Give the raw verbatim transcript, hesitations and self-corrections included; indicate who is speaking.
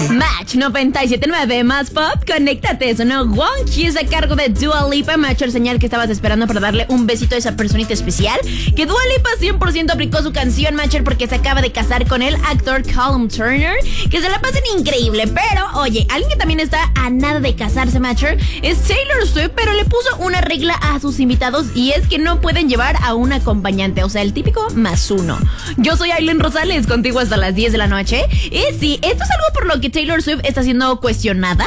Speaker 1: Match noventa y siete punto nueve más pop, conéctate. Sonó Wonky, es a cargo de Dua Lipa. Macho, señal que estabas esperando para darle un besito a esa personita especial. Que Dua Lipa cien por ciento aplicó su canción, Macher, porque se acaba de casar con el actor Callum Turner. Que se la pasen increíble. Pero, oye, alguien que también está a nada de casarse, Macher, es Taylor Swift, pero le puso una regla a sus invitados y es que no pueden llevar a un acompañante. O sea, el típico más uno. Yo soy Aileen Rosales, contigo hasta las diez de la noche. Y sí, esto es algo por lo que Taylor Swift está siendo cuestionada.